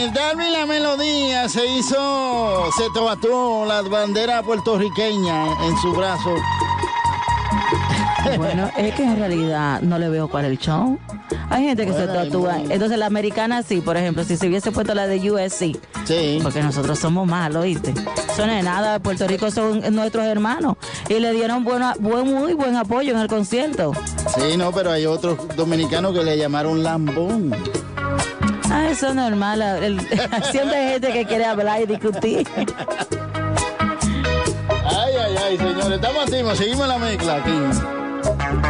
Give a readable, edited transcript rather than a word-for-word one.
Darwin la melodía se tatuó la bandera puertorriqueña en su brazo. Bueno, es que en realidad no le veo cuál es el show. Hay gente que se tatúa. Entonces la americana sí, por ejemplo, si se hubiese puesto la de USC. Sí. Porque nosotros somos malos, ¿oíste? Eso no es nada, Puerto Rico son nuestros hermanos. Y le dieron muy buen apoyo en el concierto. Sí, no, pero hay otros dominicanos que le llamaron lambón. Ah, eso es normal. Siempre hay gente que quiere hablar y discutir. Ay, señores, estamos activos, seguimos la mezcla aquí.